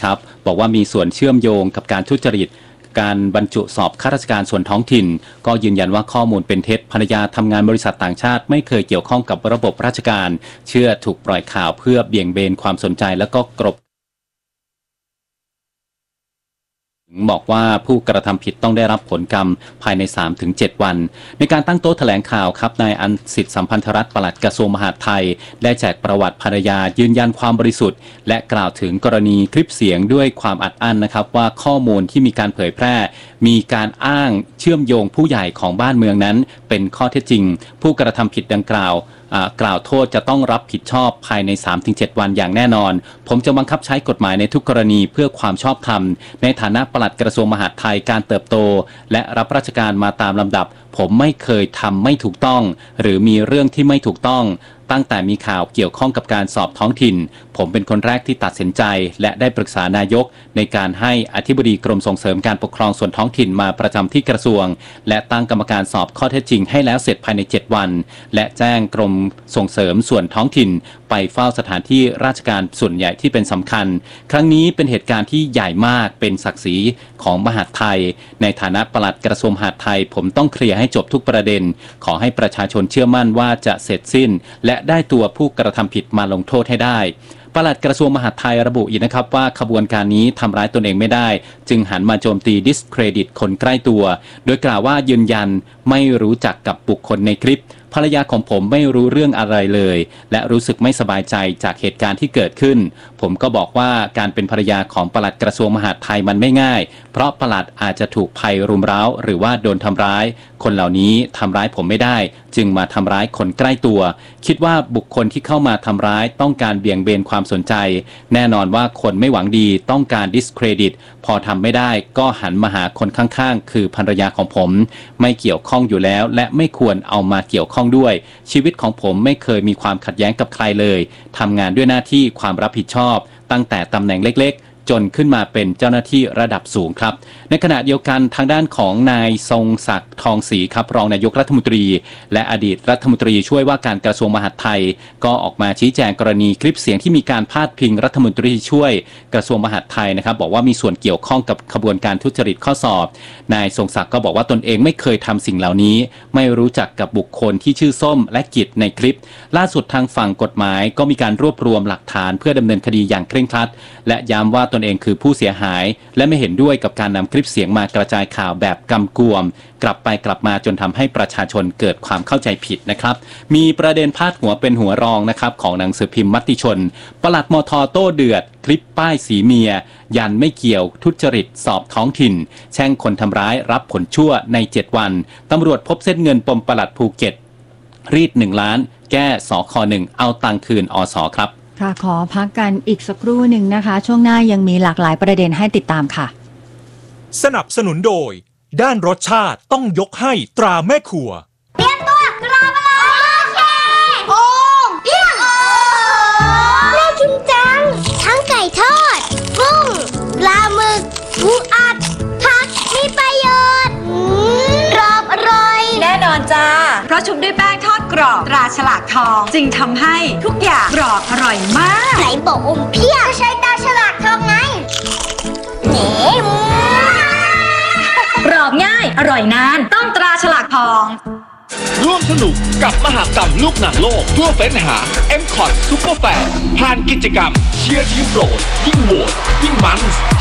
นะครับบอกว่ามีส่วนเชื่อมโยงกับการทุจริตการบรรจุสอบข้าราชการส่วนท้องถิ่นก็ยืนยันว่าข้อมูลเป็นเท็จภรรยาทำงานบริษัทต่างชาติไม่เคยเกี่ยวข้องกับระบบราชการเชื่อถูกปล่อยข่าวเพื่อเบี่ยงเบนความสนใจแล้วก็กลบบอกว่าผู้กระทำผิดต้องได้รับผลกรรมภายใน 3-7 วันในการตั้งโต๊ะแถลงข่าวครับนายอันสิทธิ์สัมพันธรัตน์ปลัดกระทรวงมหาดไทยได้แจกประวัติภรรยายืนยันความบริสุทธิ์และกล่าวถึงกรณีคลิปเสียงด้วยความอัดอั้นนะครับว่าข้อมูลที่มีการเผยแพร่มีการอ้างเชื่อมโยงผู้ใหญ่ของบ้านเมืองนั้นเป็นข้อเท็จจริงผู้กระทำผิดดังกล่าวกล่าวโทษจะต้องรับผิดชอบภายใน 3-7 วันอย่างแน่นอนผมจะบังคับใช้กฎหมายในทุกกรณีเพื่อความชอบธรรมในฐานะปลัดกระทรวงมหาดไทยการเติบโตและรับราชการมาตามลำดับผมไม่เคยทำไม่ถูกต้องหรือมีเรื่องที่ไม่ถูกต้องตั้งแต่มีข่าวเกี่ยวข้องกับการสอบท้องถิ่นผมเป็นคนแรกที่ตัดสินใจและได้ปรึกษานายกในการให้อธิบดีกรมส่งเสริมการปกครองส่วนท้องถิ่นมาประจำที่กระทรวงและตั้งกรรมการสอบข้อเท็จจริงให้แล้วเสร็จภายใน7วันและแจ้งกรมส่งเสริมส่วนท้องถิ่นไปเฝ้าสถานที่ราชการส่วนใหญ่ที่เป็นสำคัญครั้งนี้เป็นเหตุการณ์ที่ใหญ่มากเป็นศักดิ์ศรีของมหาดไทยในฐานะปลัดกระทรวงมหาดไทยผมต้องเคลียร์ให้จบทุกประเด็นขอให้ประชาชนเชื่อมั่นว่าจะเสร็จสิ้นและได้ตัวผู้กระทำผิดมาลงโทษให้ได้ปลัดกระทรวงมหาดไทยระบุอีกนะครับว่าขบวนการนี้ทำร้ายตนเองไม่ได้จึงหันมาโจมตีดิสเครดิตคนใกล้ตัวโดยกล่าวว่ายืนยันไม่รู้จักกับบุคคลในคลิปภรรยาของผมไม่รู้เรื่องอะไรเลยและรู้สึกไม่สบายใจจากเหตุการณ์ที่เกิดขึ้นผมก็บอกว่าการเป็นภรรยาของปลัดกระทรวงมหาดไทยมันไม่ง่ายเพราะปลัดอาจจะถูกภัยรุมเร้าหรือว่าโดนทำร้ายคนเหล่านี้ทำร้ายผมไม่ได้จึงมาทำร้ายคนใกล้ตัวคิดว่าบุคคลที่เข้ามาทำร้ายต้องการเบี่ยงเบนความสนใจแน่นอนว่าคนไม่หวังดีต้องการดิสเครดิตพอทำไม่ได้ก็หันมาหาคนข้างๆคือภรรยาของผมไม่เกี่ยวข้องอยู่แล้วและไม่ควรเอามาเกี่ยวข้องด้วยชีวิตของผมไม่เคยมีความขัดแย้งกับใครเลยทำงานด้วยหน้าที่ความรับผิดชอบตั้งแต่ตำแหน่งเล็กๆจนขึ้นมาเป็นเจ้าหน้าที่ระดับสูงครับในขณะเดียวกันทางด้านของนายทรงศักดิ์ทองศรีครับรองนายกรัฐมนตรีและอดีตรัฐมนตรีช่วยว่าการกระทรวงมหาดไทยก็ออกมาชี้แจงกรณีคลิปเสียงที่มีการพาดพิงรัฐมนตรีช่วยกระทรวงมหาดไทยนะครับบอกว่ามีส่วนเกี่ยวข้องกับขบวนการทุจริตข้อสอบนายทรงศักดิ์ก็บอกว่าตนเองไม่เคยทำสิ่งเหล่านี้ไม่รู้จักกับบุคคลที่ชื่อส้มและกิจในคลิปล่าสุดทางฝั่งกฎหมายก็มีการรวบรวมหลักฐานเพื่อดำเนินคดีอย่างเคร่งครัดและย้ำว่าตนเองคือผู้เสียหายและไม่เห็นด้วยกับการนำคลิปเสียงมากระจายข่าวแบบกำกวมกลับไปกลับมาจนทำให้ประชาชนเกิดความเข้าใจผิดนะครับมีประเด็นพาดหัวเป็นหัวรองนะครับของหนังสือพิมพ์มติชนปลัดมท.โต้เดือดคลิปป้ายสีเมียยันไม่เกี่ยวทุจริตสอบท้องถิ่นแช่งคนทำร้ายรับผลชั่วใน7วันตำรวจพบเส้นเงินปมปลัดภูเก็ตรีด1 ล้านแก้สค1เอาตังคืนอสครับค่ะขอพักกันอีกสักครู่หนึ่งนะคะช่วงหน้ายังมีหลากหลายประเด็นให้ติดตามค่ะสนับสนุนโดยด้านรสชาติต้องยกให้ตราแม่ครัวเตรียมตัวกลับมาเลยโอ้เยี่ยมน่ากินจังทั้งไก่ทอดกุ้งปลาหมึกปูอัดผักมีประโยชน์กรอบอร่อยแน่นอนจ้าเพราะชุบด้วยแป้งทอดกรอบตราฉลากทองจึงทำให้ทุกอย่างกรอบอร่อยมากไหนบอกอมเพี้ยใช้ตราฉลากทองไงเน่กรอบง่ายอร่อยนานต้องตราฉลากทองร่วมสนุกกับมหกรรมลูกหนังโลกทั่วเฟ้นหา M.Cot ซุปเปอร์แฟร์ผ่านกิจกรรมเชียร์ทีมโปรดยิ่งโหวตยิ่งมัน